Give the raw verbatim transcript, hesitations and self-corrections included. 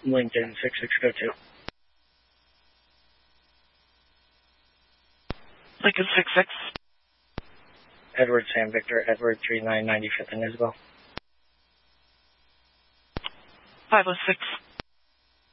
Lincoln six six go two. Lincoln six six. Edward Sam Victor, Edward three nine ninety-fifth and Isabel. five oh six.